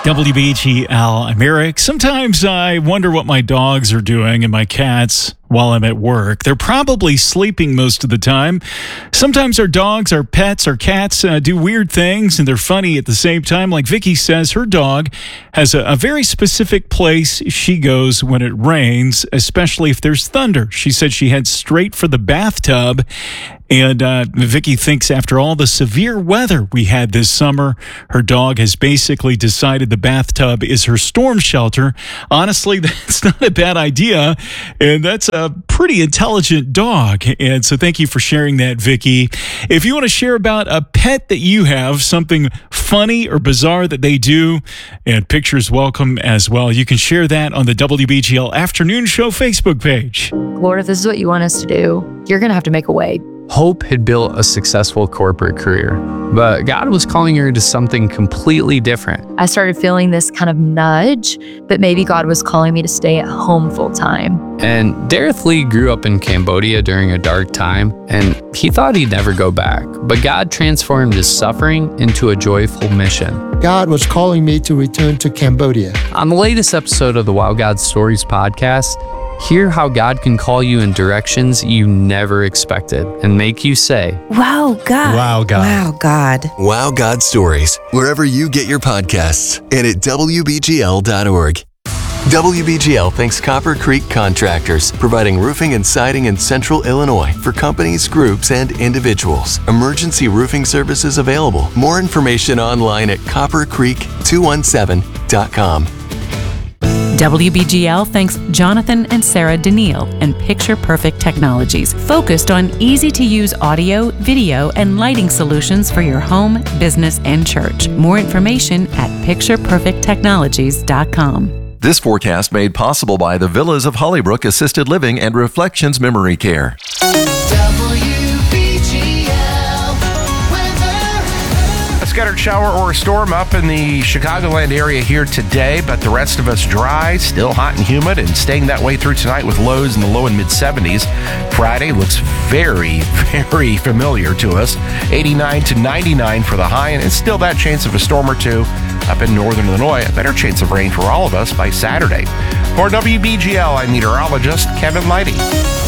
WBGL, I'm Eric. Sometimes I wonder what my dogs are doing and my cats while I'm at work. They're probably sleeping most of the time. Sometimes our dogs, our pets, our cats do weird things and they're funny at the same time. Like Vicky says, her dog has a very specific place she goes when it rains, especially if there's thunder. She said she heads straight for the bathtub. And Vicky thinks after all the severe weather we had this summer, her dog has basically decided the bathtub is her storm shelter. Honestly, that's not a bad idea. And that's a pretty intelligent dog. And so thank you for sharing that, Vicky. If you want to share about a pet that you have, something funny or bizarre that they do, and pictures welcome as well, you can share that on the WBGL Afternoon Show Facebook page. Lord, if this is what you want us to do, you're going to have to make a way. Hope had built a successful corporate career, but God was calling her to something completely different. I started feeling this kind of nudge that maybe God was calling me to stay at home full time. And Dareth Lee grew up in Cambodia during a dark time, and he thought he'd never go back. But God transformed his suffering into a joyful mission. God was calling me to return to Cambodia. On the latest episode of the Wow God Stories podcast, hear how God can call you in directions you never expected and make you say, Wow, God. Wow, God. Wow, God. Wow God Stories, wherever you get your podcasts and at WBGL.org. WBGL thanks Copper Creek Contractors, providing roofing and siding in Central Illinois for companies, groups, and individuals. Emergency roofing services available. More information online at coppercreek217.com. WBGL thanks Jonathan and Sarah Daniil and Picture Perfect Technologies, focused on easy-to-use audio, video, and lighting solutions for your home, business, and church. More information at pictureperfecttechnologies.com. This forecast made possible by the Villas of Hollybrook Assisted Living and Reflections Memory Care. A scattered shower or a storm up in the Chicagoland area here today, but the rest of us dry, still hot and humid, and staying that way through tonight with lows in the low and mid-70s. Friday looks very, very familiar to us. 89 to 99 for the high, and it's still that chance of a storm or two up in northern Illinois. A better chance of rain for all of us by Saturday. For WBGL, I'm meteorologist Kevin Leidy.